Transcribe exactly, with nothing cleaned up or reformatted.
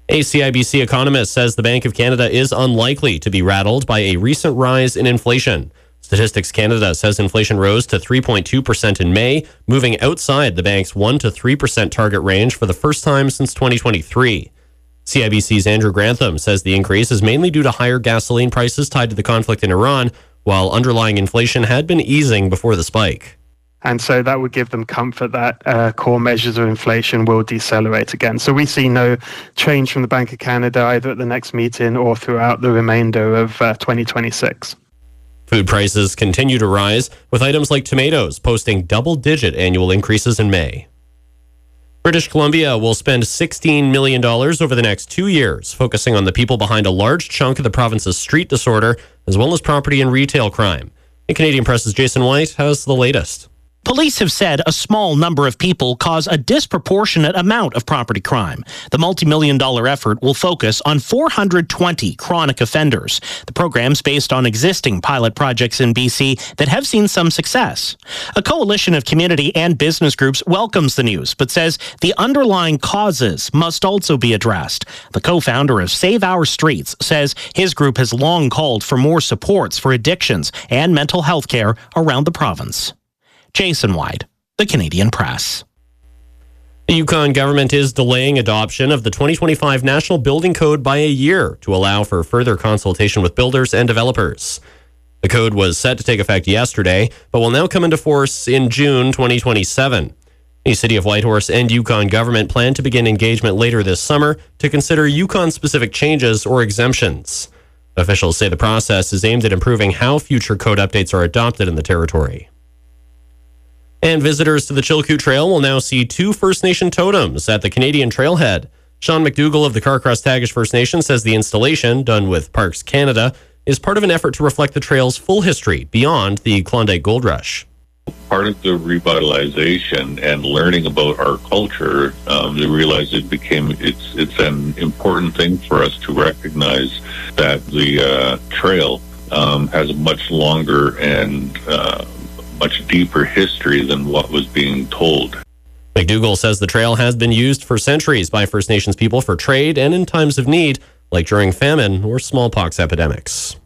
A C I B C economist says the Bank of Canada is unlikely to be rattled by a recent rise in inflation. Statistics Canada says inflation rose to three point two percent in May, moving outside the bank's one to three percent target range for the first time since twenty twenty-three. C I B C's Andrew Grantham says the increase is mainly due to higher gasoline prices tied to the conflict in Iran, while underlying inflation had been easing before the spike. And so that would give them comfort that uh, core measures of inflation will decelerate again. So we see no change from the Bank of Canada either at the next meeting or throughout the remainder of uh, twenty twenty-six. Food prices continue to rise, with items like tomatoes posting double-digit annual increases in May. British Columbia will spend sixteen million dollars over the next two years, focusing on the people behind a large chunk of the province's street disorder, as well as property and retail crime. And Canadian Press's Jason White has the latest. Police have said a small number of people cause a disproportionate amount of property crime. The multi-million dollar effort will focus on four hundred twenty chronic offenders. The program's based on existing pilot projects in B C that have seen some success. A coalition of community and business groups welcomes the news, but says the underlying causes must also be addressed. The co-founder of Save Our Streets says his group has long called for more supports for addictions and mental health care around the province. Jason White, the Canadian Press. The Yukon government is delaying adoption of the twenty twenty-five National Building Code by a year to allow for further consultation with builders and developers. The code was set to take effect yesterday, but will now come into force in June twenty twenty-seven. The City of Whitehorse and Yukon government plan to begin engagement later this summer to consider Yukon-specific changes or exemptions. Officials say the process is aimed at improving how future code updates are adopted in the territory. And visitors to the Chilkoot Trail will now see two First Nation totems at the Canadian Trailhead. Sean McDougall of the Carcross-Tagish First Nation says the installation, done with Parks Canada, is part of an effort to reflect the trail's full history beyond the Klondike Gold Rush. Part of the revitalization and learning about our culture, um, they realized it became it's it's an important thing for us to recognize that the uh, trail um, has a much longer and uh, much deeper history than what was being told. McDougall says the trail has been used for centuries by First Nations people for trade and in times of need, like during famine or smallpox epidemics.